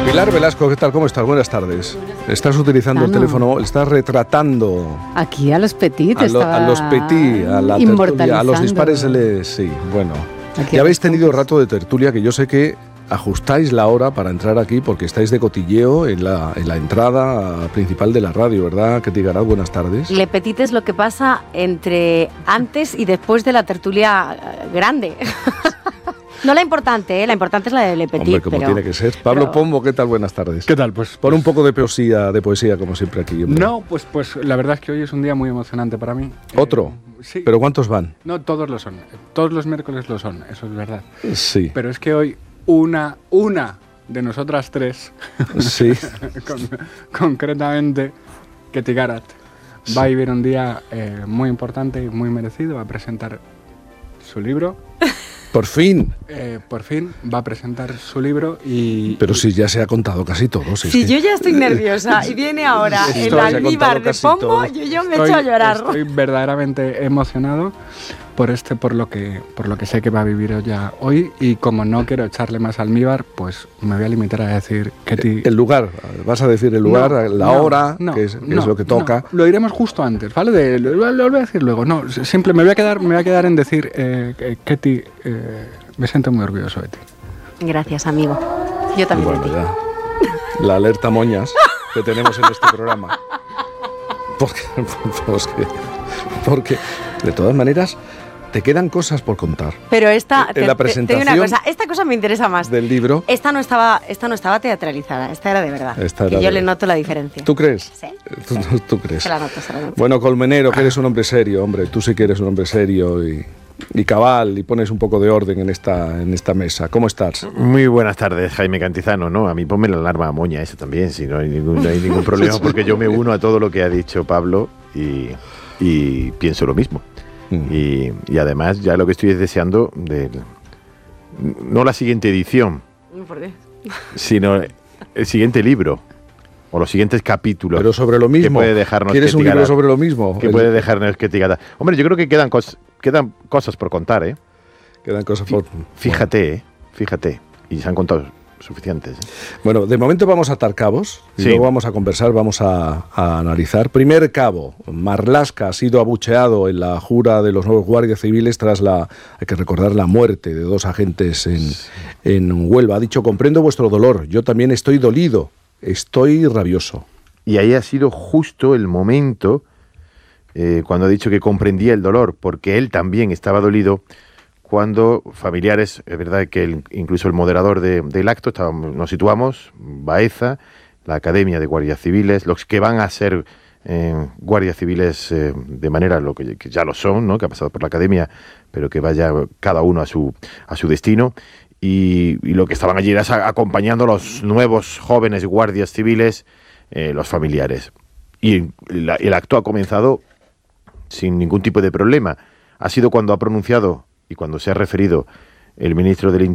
Pilar Velasco, ¿qué tal? ¿Cómo estás? Buenas tardes. Estás utilizando el teléfono, estás retratando aquí a los Petit, a los Petit, a la tertulia, a los dispares, sí, bueno. Aquí ya habéis tenido rato de tertulia, que yo sé que ajustáis la hora para entrar aquí porque estáis de cotilleo en la entrada principal de la radio, ¿verdad? Que te digará buenas tardes. Le Petit es lo que pasa entre antes y después de la tertulia grande. No la importante, la importante es la de Le Petit. Hombre, como tiene que ser. Pablo Pombo, ¿qué tal? Buenas tardes. ¿Qué tal? Pues pon un poco de poesía como siempre aquí. Hombre. No, pues la verdad es que hoy es un día muy emocionante para mí. ¿Otro? Sí. ¿Pero cuántos van? No, todos lo son. Todos los miércoles lo son, eso es verdad. Sí. Pero es que hoy una de nosotras tres, sí. concretamente, Ketty Garat, va a vivir un día muy importante y muy merecido. Va a presentar su libro. Por fin. Por fin va a presentar su libro y... Pero si ya se ha contado casi todo. Si yo ya estoy nerviosa y viene ahora el almíbar de Pombo, yo me echo a llorar. Estoy verdaderamente emocionado por lo que sé que va a vivir ella hoy, y como no quiero echarle más almíbar, pues me voy a limitar a decir Ketty... El lugar, vas a decir el lugar, la hora, que es lo que toca. Lo diremos justo antes, ¿vale? Lo voy a decir luego. No, simple, me voy a quedar en decir, Ketty, me siento muy orgulloso de ti. Gracias, amigo. Yo también. Bueno, ya. La alerta moñas que tenemos en este programa. Porque de todas maneras, te quedan cosas por contar. Pero la presentación te digo una cosa, esta cosa me interesa más. Del libro. Esta no estaba teatralizada, esta era de verdad. Yo le noto la diferencia. ¿Tú crees? Sí. ¿Tú crees? Se la noto. Bueno, Colmenero, que eres un hombre serio, hombre, tú sí que eres un hombre serio y cabal, y pones un poco de orden en esta mesa. ¿Cómo estás? Muy buenas tardes, Jaime Cantizano. No, a mí ponme la alarma moña eso también, si no hay ningún problema, porque yo me uno a todo lo que ha dicho Pablo y pienso lo mismo. Y además ya lo que estoy es deseando no la siguiente edición, sino el siguiente libro o los siguientes capítulos. Pero sobre lo mismo. Que puede dejarnos ¿Quieres un libro sobre lo mismo? Puede dejarnos Ketty Garat. Hombre, yo creo que quedan cosas por contar, ¿eh? Quedan cosas por... Fíjate. Y se han contado suficientes. Bueno, de momento vamos a atar cabos y luego vamos a conversar, vamos a analizar. Primer cabo, Marlaska ha sido abucheado en la jura de los nuevos guardias civiles tras hay que recordar, la muerte de 2 agentes en Huelva. Ha dicho: comprendo vuestro dolor, yo también estoy dolido, estoy rabioso. Y ahí ha sido justo el momento cuando ha dicho que comprendía el dolor, porque él también estaba dolido, cuando familiares, es verdad que incluso el moderador del acto, nos situamos, Baeza, la Academia de Guardias Civiles, los que van a ser guardias civiles de manera que ya lo son, ¿no? Que ha pasado por la Academia, pero que vaya cada uno a su destino, y lo que estaban allí era acompañando a los nuevos jóvenes guardias civiles, los familiares. Y el acto ha comenzado sin ningún tipo de problema. Ha sido cuando ha pronunciado y cuando se ha referido el ministro del Interior